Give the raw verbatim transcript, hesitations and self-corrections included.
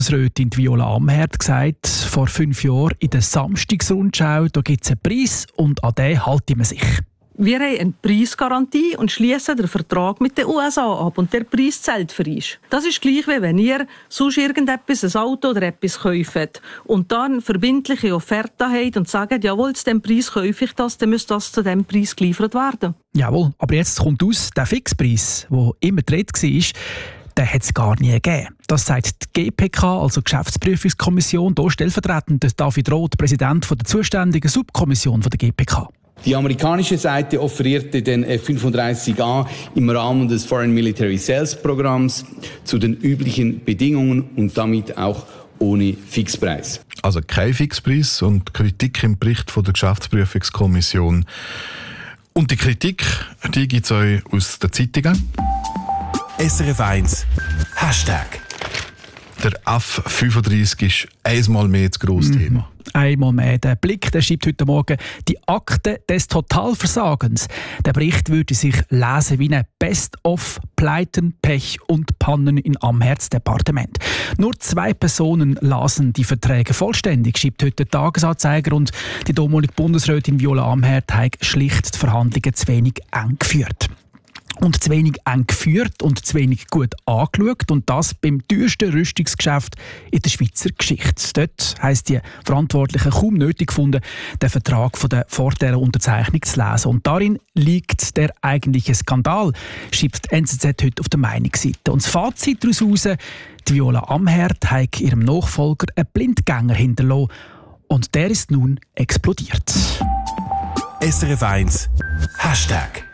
Bundesrätin Viola Amherd gesagt, vor fünf Jahren in der Samstagsrundschau, da gibt es einen Preis und an den halten wir sich. Wir haben eine Preisgarantie und schließen den Vertrag mit den U S A ab und der Preis zählt für uns. Das ist gleich, wie wenn ihr sonst irgendetwas, ein Auto oder etwas kauft und dann verbindliche Offerte habt und sagt, jawohl, zu diesem Preis kaufe ich das, dann muss das zu diesem Preis geliefert werden. Jawohl, aber jetzt kommt aus, der Fixpreis, der immer die Rede war, den hat es gar nie gegeben. Das sagt die G P K, also Geschäftsprüfungskommission, hier stellvertretend David Roth, Präsident der zuständigen Subkommission der G P K. Die amerikanische Seite offerierte den F fünfunddreißig A im Rahmen des Foreign Military Sales Programms zu den üblichen Bedingungen und damit auch ohne Fixpreis. Also kein Fixpreis und Kritik im Bericht von der Geschäftsprüfungskommission. Und die Kritik, die gibt es euch aus den Zeitungen. S R F eins Hashtag. Der F fünfunddreißig ist einmal mehr das grosse Thema. Mhm. Einmal mehr. Der Blick der schreibt heute Morgen die Akte des Totalversagens. Der Bericht würde sich lesen wie ein Best-of Pleiten, Pech und Pannen in Amherds Departement. Nur zwei Personen lasen die Verträge vollständig, schreibt heute der Tagesanzeiger, und die damalige Bundesrätin Viola Amherd hat schlicht die Verhandlungen zu wenig eng geführt. Und zu wenig eng geführt und zu wenig gut angeschaut. Und das beim teuersten Rüstungsgeschäft in der Schweizer Geschichte. Dort heisst die Verantwortlichen kaum nötig gefunden, den Vertrag von der vor dieser Unterzeichnung zu lesen. Und darin liegt der eigentliche Skandal, schreibt die N Z Z heute auf der Meinungsseite. Und das Fazit daraus: die Viola Amherd hat ihrem Nachfolger einen Blindgänger hinterlassen. Und der ist nun explodiert. S R F eins Hashtag.